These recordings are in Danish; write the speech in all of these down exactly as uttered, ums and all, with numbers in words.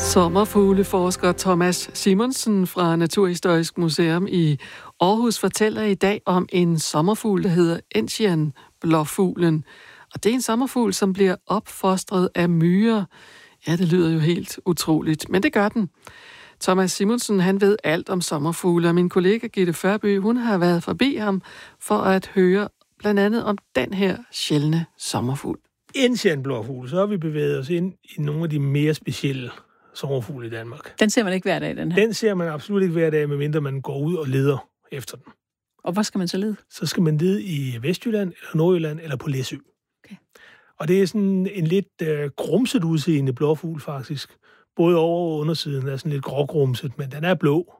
Sommerfugleforsker Thomas Simonsen fra Naturhistorisk Museum i Aarhus fortæller i dag om en sommerfugl, der hedder Enzian-blåfuglen. Og det er en sommerfugl, som bliver opfostret af myrer. Ja, det lyder jo helt utroligt, men det gør den. Thomas Simonsen, han ved alt om sommerfugle, og min kollega Gitte Førby, hun har været forbi ham for at høre blandt andet om den her sjældne sommerfugl. Enzian-blåfugl, så har vi bevæget os ind i nogle af de mere specielle sommerfugle i Danmark. Den ser man ikke hver dag, den her? Den ser man absolut ikke hver dag, medmindre man går ud og leder efter den. Og hvor skal man så lede? Så skal man lede i Vestjylland, eller Nordjylland, eller på Læsø. Okay. Og det er sådan en lidt øh, grumset udseende blåfugl, faktisk. Både over- og undersiden er sådan lidt grågrumset, men den er blå.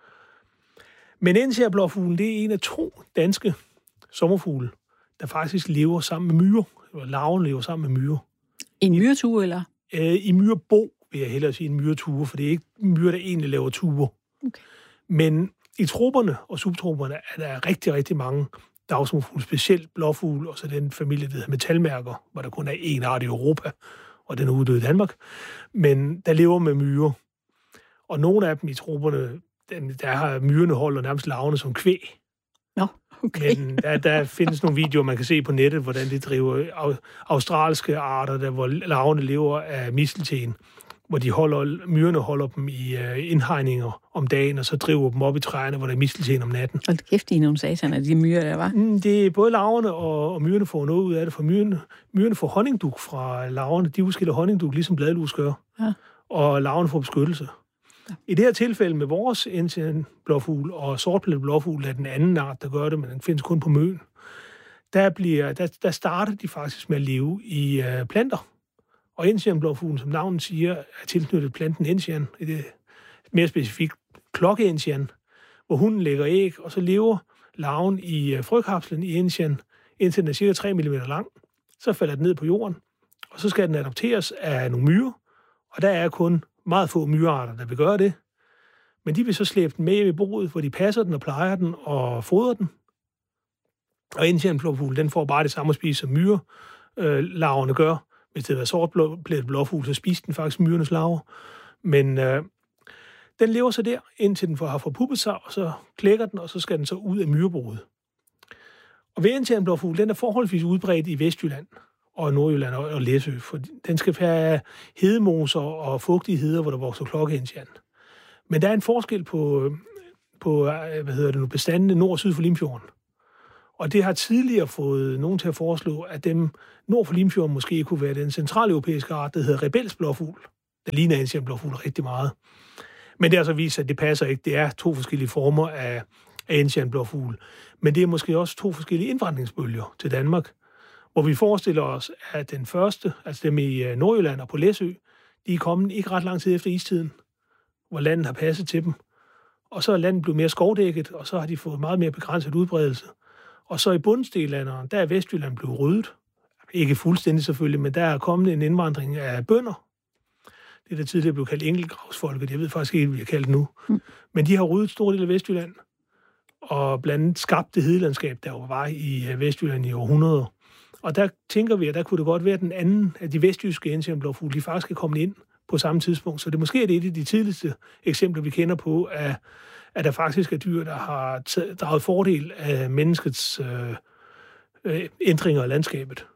Men Enzian-blåfuglen, det er en af to danske sommerfugle, der faktisk lever sammen med myrer. Eller larven lever sammen med myrer. I en myretue, eller? Øh, I myrebo vil jeg hellere sige en myretue, for det er ikke myrer, der egentlig laver tuer. Okay. Men i troperne og subtroperne er der rigtig, rigtig mange dagsommerfugle, specielt blåfugle, og så den familie, der hedder metalmærker, hvor der kun er én art i Europa, og den er uddød i Danmark. Men der lever med myrer. Og nogle af dem i troperne, der har myrerne holder nærmest larverne som kvæg. Nå, okay. Men der, der findes nogle videoer, man kan se på nettet, hvordan de driver australske arter, der, hvor larverne lever af mistelten, hvor de holder, myrerne holder dem i uh, indhegninger om dagen, og så driver dem op i træerne, hvor der er mistelten om natten. Hold kæft, de er nogle sataner, de myrer, der var. Mm, det er både larverne og, og myrerne får noget ud af det, for myrerne, myrerne får honningdug fra larverne. De udskiller honningdug, ligesom bladlus gør. Ja. Og larverne får beskyttelse. Ja. I det her tilfælde med vores Enzian-blåfugl og sortplettet blåfugl er den anden art, der gør det, men den findes kun på Møn. Der, bliver, der, der starter de faktisk med at leve i uh, planter. Og Enzian-blåfuglen, som navnet siger, er tilknyttet planten Enzian, det mere specifikt klokke-Enzian, hvor hunden lægger æg, og så lever larven i uh, frøkapslen i Enzian, indtil den er cirka tre millimeter lang. Så falder den ned på jorden, og så skal den adopteres af nogle myrer, og der er kun meget få myrearter, der vil gøre det. Men de vil så slæbe den med hjem i boet, hvor de passer den og plejer den og fodrer den. Og Enzian-blåfugl, den får bare det samme at spise, som myre øh, larverne gør. Hvis det var sortplettet blåfugl, så spiser den faktisk myrenes larver. Men øh, den lever så der, indtil den får har forpuppet sig, og så klækker den, og så skal den så ud af myreboet. Og ved Enzian-blåfugl, den er forholdsvis udbredt i Vestjylland og Nordjylland og Læsø, for den skal have hedemoser og fugtige heder, hvor der vokser klokke-Enzian. Men der er en forskel på, på hvad hedder det nu, bestandene nord og syd for Limfjorden. Og det har tidligere fået nogen til at foreslå, at dem nord for Limfjorden måske kunne være den centraleuropæiske art, der hedder rebelsblåfugl. Der ligner Enzian-blåfugl rigtig meget. Men det har så vist, at det passer ikke. Det er to forskellige former af, af Enzian-blåfugl. Men det er måske også to forskellige indvandringsbølger til Danmark, hvor vi forestiller os, at den første, altså dem i Nordjylland og på Læsø, de er kommet ikke ret lang tid efter istiden, hvor landet har passet til dem. Og så er landet blevet mere skovdækket, og så har de fået meget mere begrænset udbredelse. Og så i bundstillanderen, der er Vestjylland blevet ryddet. Ikke fuldstændig selvfølgelig, men der er kommet en indvandring af bønder. Det, der tidligere blev kaldt enkeltgravsfolket, jeg ved faktisk ikke, hvad vi har kaldt nu. Mm. Men de har ryddet stor del af Vestjylland, og blandt andet skabt det hedelandskab, der var i Vestjylland i århundreder. Og der tænker vi, at der kunne det godt være, at den anden af de vestjyske Enzian-blåfugle, de faktisk er kommet ind på samme tidspunkt. Så det måske er det et af de tidligste eksempler, vi kender på, at, at der faktisk er dyr, der har draget fordel af menneskets øh, øh, ændringer af landskabet.